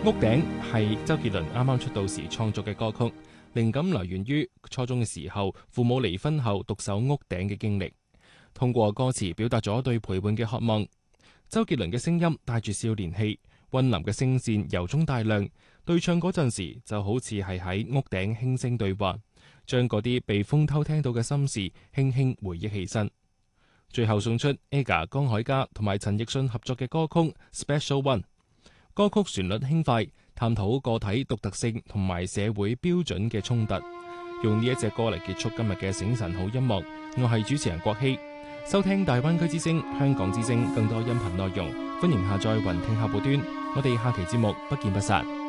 屋頂係周杰倫啱啱出道時創作嘅歌曲，靈感來源於初中嘅時候，父母離婚後獨守屋頂嘅經歷。通過歌詞表達咗對陪伴嘅渴望。周杰倫嘅聲音帶住少年氣，溫柔嘅聲線由中帶亮，對唱嗰陣時就好似係喺屋頂輕聲對話，將嗰啲被風偷聽到嘅心事輕輕回憶起身。最後送出 AGA 江海迦同埋陳奕迅合作嘅歌曲 Special One。歌曲旋律輕快，探討個體獨特性同埋社會標準嘅衝突。用呢一隻歌嚟結束今日嘅醒神好音樂。我係主持人郭希。收聽大灣區之聲、香港之聲更多音頻內容，歡迎下載雲聽客戶端。我哋下期節目不見不散。